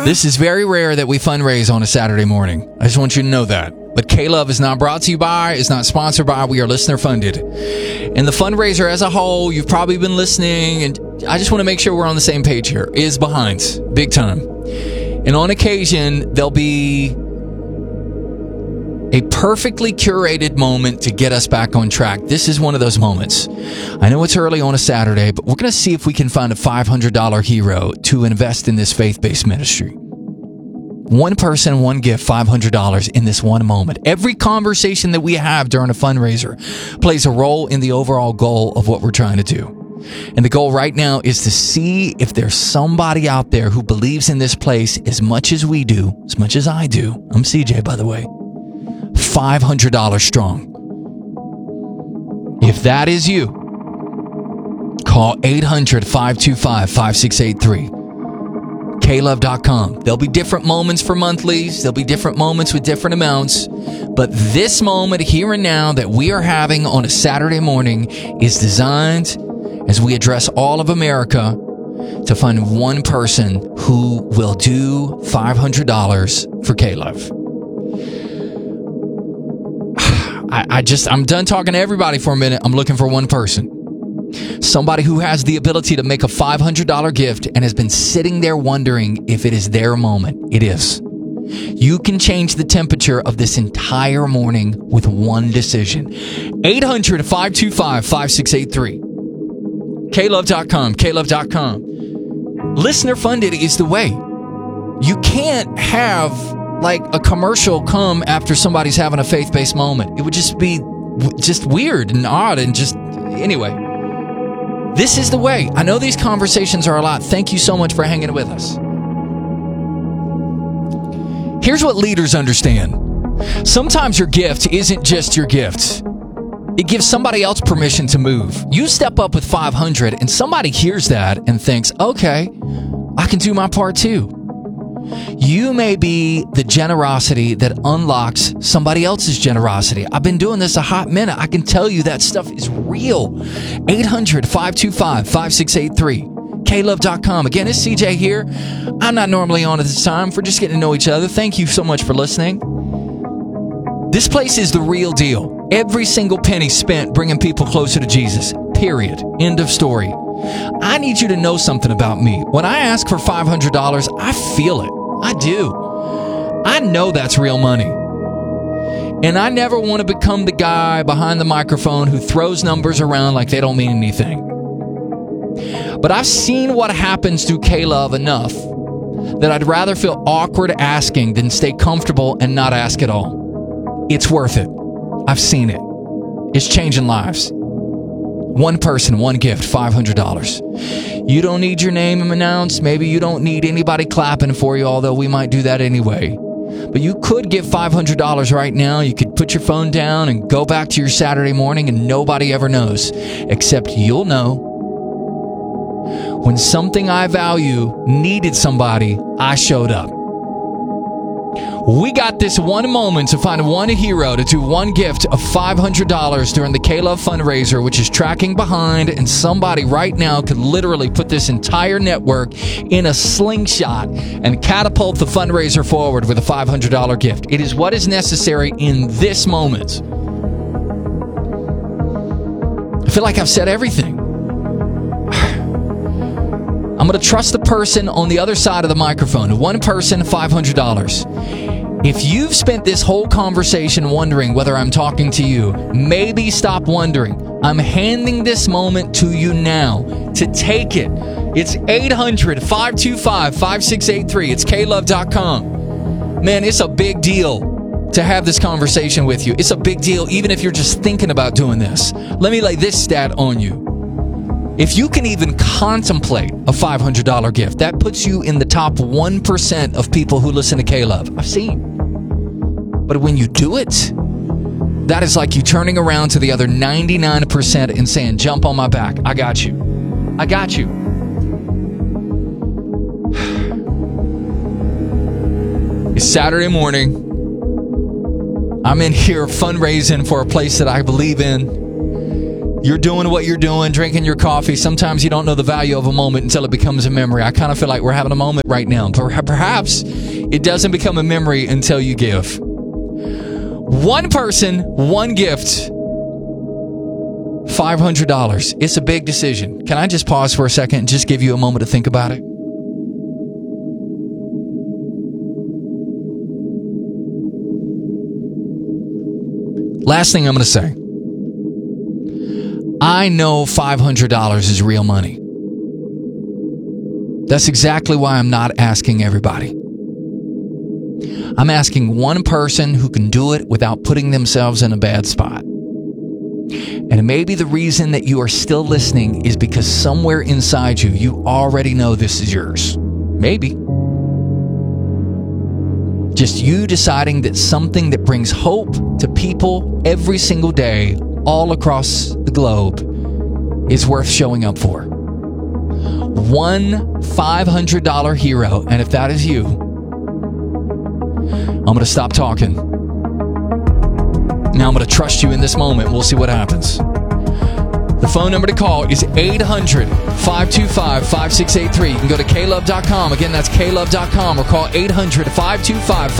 This is very rare that we fundraise on a Saturday morning. I just want you to know that. But K-Love is not brought to you by, is not sponsored by. We are listener funded. And the fundraiser as a whole, you've probably been listening, and I just want to make sure we're on the same page here, is behind, big time. And on occasion, there'll be a perfectly curated moment to get us back on track. This is one of those moments. I know it's early on a Saturday, but we're going to see if we can find a $500 hero to invest in this faith-based ministry. One person, one gift, $500 in this one moment. Every conversation that we have during a fundraiser plays a role in the overall goal of what we're trying to do. And the goal right now is to see if there's somebody out there who believes in this place as much as we do, as much as I do. I'm CJ, by the way. $500 strong. If that is you, call 800-525-5683. KLove.com. There'll be different moments for monthlies. There'll be different moments with different amounts. But this moment here and now that we are having on a Saturday morning is designed as we address all of America to find one person who will do $500 for K-Love. I'm done talking to everybody for a minute. I'm looking for one person. Somebody who has the ability to make a $500 gift and has been sitting there wondering if it is their moment. It is. You can change the temperature of this entire morning with one decision. 800-525-5683. KLove.com. KLove.com. Listener funded is the way. You can't have like a commercial come after somebody's having a faith-based moment. It would just be just weird and odd and just anyway. This is the way. I know these conversations are a lot. Thank you so much for hanging with us. Here's what leaders understand. Sometimes your gift isn't just your gift. It gives somebody else permission to move. You step up with $500 and somebody hears that and thinks, okay, I can do my part too. You may be the generosity that unlocks somebody else's generosity. I've been doing this a hot minute. I can tell you that stuff is real. 800-525-5683. KLove.com. Again, it's CJ here. I'm not normally on at this time. We're just getting to know each other. Thank you so much for listening. This place is the real deal. Every single penny spent bringing people closer to Jesus. Period. End of story. I need you to know something about me. When I ask for $500, I feel it. I do. I know that's real money. And I never want to become the guy behind the microphone who throws numbers around like they don't mean anything. But I've seen what happens through K-Love enough that I'd rather feel awkward asking than stay comfortable and not ask at all. It's worth it. I've seen it. It's changing lives. One person, one gift, $500. You don't need your name announced. Maybe you don't need anybody clapping for you, although we might do that anyway. But you could give $500 right now. You could put your phone down and go back to your Saturday morning and nobody ever knows. Except you'll know. When something I value needed somebody, I showed up. We got this one moment to find one hero to do one gift of $500 during the K-Love fundraiser, which is tracking behind, and somebody right now could literally put this entire network in a slingshot and catapult the fundraiser forward with a $500 gift. It is what is necessary in this moment. I feel like I've said everything. I'm going to trust the person on the other side of the microphone. One person, $500. If you've spent this whole conversation wondering whether I'm talking to you, maybe stop wondering. I'm handing this moment to you now to take it. It's 800-525-5683. It's KLove.com. Man, it's a big deal to have this conversation with you. It's a big deal even if you're just thinking about doing this. Let me lay this stat on you. If you can even contemplate a $500 gift, that puts you in the top 1% of people who listen to K-Love. I've seen. But when you do it, that is like you turning around to the other 99% and saying, jump on my back. I got you. I got you. It's Saturday morning. I'm in here fundraising for a place that I believe in. You're doing what you're doing, drinking your coffee. Sometimes you don't know the value of a moment until it becomes a memory. I kind of feel like we're having a moment right now. Perhaps it doesn't become a memory until you give. One person, one gift, $500. It's a big decision. Can I just pause for a second and just give you a moment to think about it? Last thing I'm going to say. I know $500 is real money. That's exactly why I'm not asking everybody. I'm asking one person who can do it without putting themselves in a bad spot. And maybe the reason that you are still listening is because somewhere inside you, you already know this is yours. Maybe. Just you deciding that something that brings hope to people every single day, all across the globe, is worth showing up for. One $500 hero, and if that is you, I'm going to stop talking. Now I'm going to trust you in this moment. We'll see what happens. The phone number to call is 800-525-5683. You can go to klove.com. Again, that's klove.com, or call 800-525-5683.